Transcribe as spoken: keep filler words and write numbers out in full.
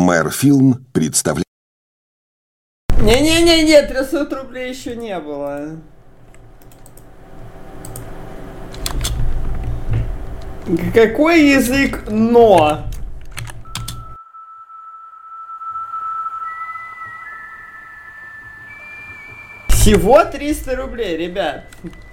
Мэрфилм представляет... Не-не-не-не, трехсот рублей еще не было. Какой язык но? Всего триста рублей, ребят.